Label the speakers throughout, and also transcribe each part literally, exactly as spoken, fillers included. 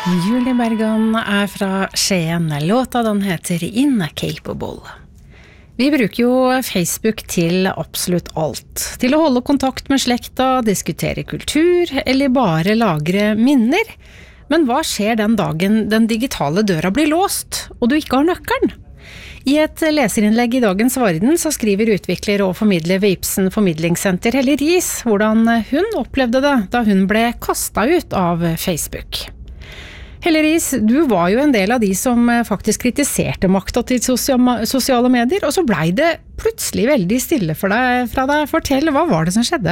Speaker 1: Julie Bergan er fra Skien. Låta den heter Incapable. Vi bruker jo Facebook til absolutt alt. Til å holde kontakt med slekta, diskutere kultur, eller bare lagre minner. Men hva skjer den dagen den digitale døra blir låst, og du ikke har nøkkelen? I et leserinnlegg i Dagens Varden så skriver utvikler og formidler ved Ibsen Formidlingssenter Helle Riis hvordan hun opplevde det da hun ble kastet ut av Facebook. Helle Riis, du var jo en del av de som faktisk kritiserte makta til sosiale medier, og så ble det plutselig veldig stille for deg, fra deg. Fortell, hva var det som skjedde?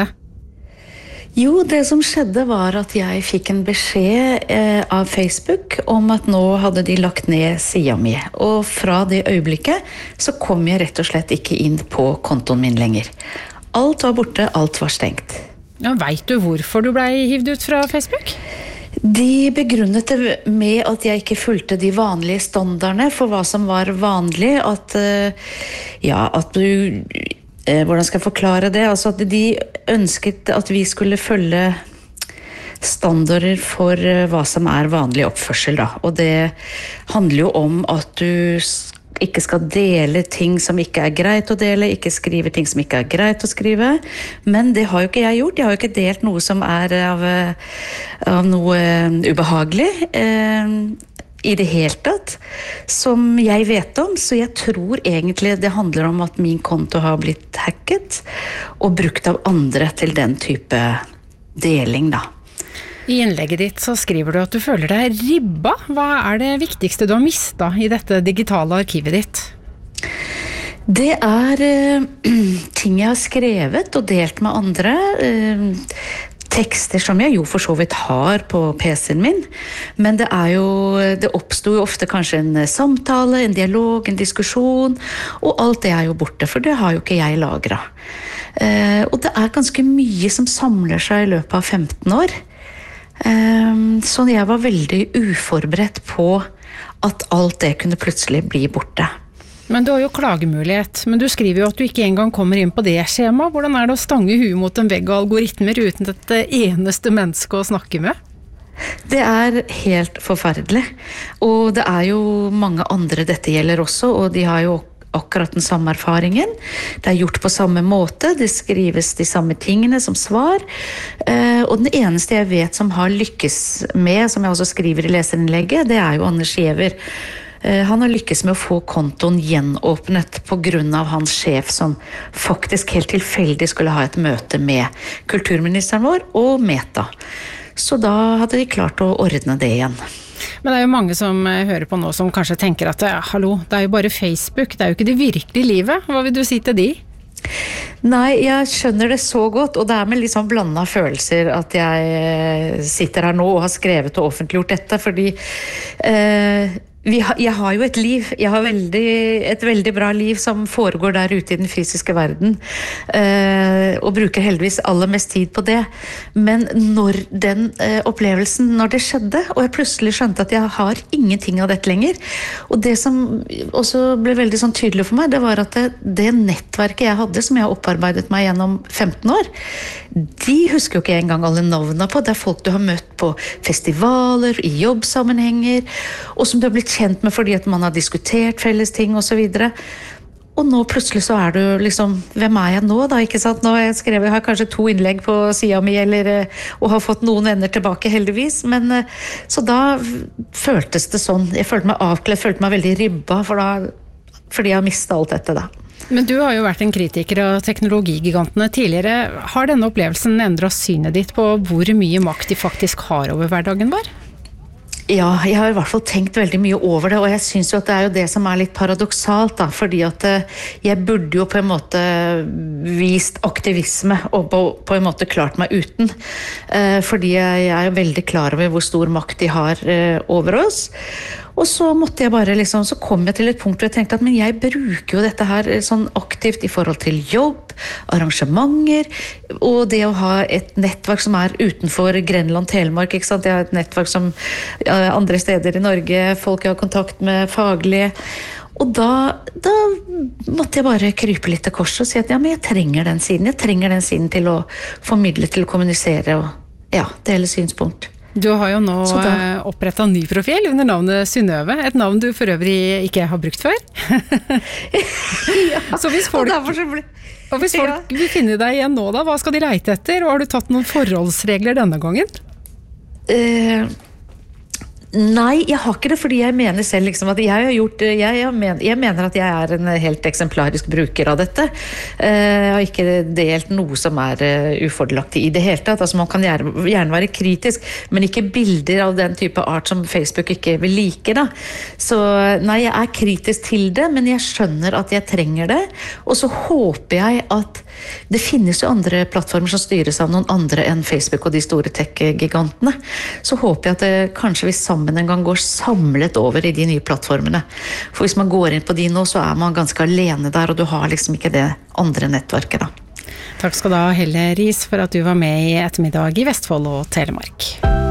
Speaker 2: Jo, det som skjedde var at jeg fikk en beskjed eh, av Facebook om at nå hadde de lagt ned siden min. Og fra det øyeblikket så kom jeg rett og slett ikke inn på kontoen min lenger. Alt var borte, alt var stengt.
Speaker 1: Ja, vet du hvorfor du ble hivd ut fra Facebook?
Speaker 2: De begrunnet det med at jeg ikke fulgte de vanlige standardene for hva som var vanlig, at, ja, at du, hvordan skal jeg forklare det? Altså at de ønsket at vi skulle følge standarder for hva som er vanlig oppførsel da. Og det handler jo om at du ikke skal dele ting som ikke er greit å dele, ikke skrive ting som ikke er greit å skrive. Men det har jo ikke jeg gjort. Jeg har jo ikke delt noe som er av, av noe ubehagelig eh, i det hele tatt, som jeg vet om. Så jeg tror egentlig det handler om at min konto har blitt hacket og brukt av andre til den type deling da.
Speaker 1: I innlegget ditt så skriver du at du føler deg ribba. Hva er det viktigste du har mistet i dette digitale arkivet ditt?
Speaker 2: Det er uh, ting jeg har skrevet og delt med andre. Uh, tekster som jeg jo for så vidt har på P C-en min. Men det er jo, det oppstår jo ofte kanskje en samtale, en dialog, en diskusjon. Og alt det er jo borte, for det har jo ikke jeg lagret. Uh, og det er ganske mye som samler seg i løpet av femten år. Um, så jeg var veldig uforberedt på at alt det kunne plutselig bli borte.
Speaker 1: Men du har jo klagemulighet, men du skriver jo at du ikke engang kommer inn på det skjema. Hvordan er det å stange huet mot en vegg og algoritmer uten et eneste menneske å snakke med?
Speaker 2: Det er helt forferdelig, og det er jo mange andre dette gjelder også, og de har jo akkurat den samme erfaringen. Det er gjort på samme måte, det skrives de samme tingene som svar, eh, og den eneste jeg vet som har lykkes med, som jeg også skriver i leserinnlegget, det er jo Anders Giæver. Eh, han har lykkes med å få kontoen gjenåpnet på grunn av hans sjef, som faktisk helt tilfeldig skulle ha et møte med kulturministeren vår og Meta. Så da hadde de klart å ordne det igjen.
Speaker 1: Men det er jo mange som hører på nå som kanskje tenker at hallo, det er jo bare Facebook, det er jo ikke det virkelige livet. Hva vil du si til de?
Speaker 2: Nei, jeg skjønner det så godt, og det er med litt sånn blandet følelser at jeg sitter her nå og har skrevet og offentliggjort dette, fordi eh, vi ha, jeg har jo et liv, jeg har veldig, et veldig bra liv som foregår der ute i den fysiske verden, eh, og bruker heldigvis aller mest tid på det. Men når den eh, opplevelsen, når det skjedde, og jeg plutselig skjønte at jeg har ingenting av dette lenger, og det som også ble veldig sånn tydelig for meg, det var at det, det nettverket jeg hadde, som jeg har opparbeidet meg gjennom femten år, de husker jo ikke engang alle navnene på. Det er folk du har møtt på festivaler, i jobbsammenhenger, og som du har blitt kjent med fordi at man har diskutert felles ting og så videre. Og nå plutselig så er du liksom, hvem er jeg nå da, ikke sant? Nå har jeg skrevet, jeg har kanskje to innlegg på siden min, eller, og har fått noen venner tilbake heldigvis, men så da føltes det sånn, jeg følte meg avkledd, følte meg veldig ribba, for da, fordi jeg har mistet alt dette da.
Speaker 1: Men du har jo vært en kritiker av teknologigigantene tidligere. Har denne opplevelsen endret synet ditt på hvor mye makt de faktisk har over hverdagen vår?
Speaker 2: Ja, jeg har i hvert fall tenkt veldig mye over det, og jeg synes jo at det er jo det som er litt paradoksalt da, fordi at jeg burde jo på en måte vist aktivisme og på, på en måte klart meg uten, eh, fordi jeg, jeg er veldig klar over hvor stor makt de har eh, over oss. Og så måtte jeg bare liksom, så kom jeg til et punkt hvor jeg tenkte at men jeg bruker jo dette her sånn aktivt i forhold til jobb, arrangementer, og det å ha et nettverk som er utenfor Grenland, Telemark, ikke sant? Jeg har et nettverk som andre steder i Norge, folk jeg har kontakt med, faglige. Og da, da måtte jeg bare krype litt til korset og si at ja, men jeg trenger den siden. Jeg trenger den siden til å formidle, til å kommunisere og ja, dele synspunkt.
Speaker 1: Du har jo nå
Speaker 2: Så da-
Speaker 1: opprettet en ny profil under navnet Synnøve, et navn du for øvrig ikke har brukt før. Så hvis
Speaker 2: Og
Speaker 1: folk,
Speaker 2: derfor så ble...
Speaker 1: og hvis folk vil finne deg igjen nå da, hva skal de leite etter? Og har du tatt noen forholdsregler denne gangen?
Speaker 2: Eh, nei, jeg har ikke det, fordi jeg mener selv liksom at jeg har gjort jeg, jeg, men, jeg mener at jeg er en helt eksemplarisk bruker av dette. Eh, jeg har ikke delt noe som er uh, ufordelaktig i det hele tatt. Altså, man kan gjerne, gjerne være kritisk, men ikke bilder av den type art som Facebook ikke vil like. Da. Så nei, jeg er kritisk til det, men jeg skjønner at jeg trenger det. Og så håper jeg at det finnes jo andre plattformer som styres av noen andre enn Facebook og de store tech-gigantene. Så håper jeg at det, kanskje vi sammen en gang går samlet over i de nye plattformene. For hvis man går inn på de nå, så er man ganske alene der, og du har liksom ikke det andre nettverket da.
Speaker 1: Takk skal du ha, Helle Riis, for at du var med i ettermiddag i Vestfold og Telemark.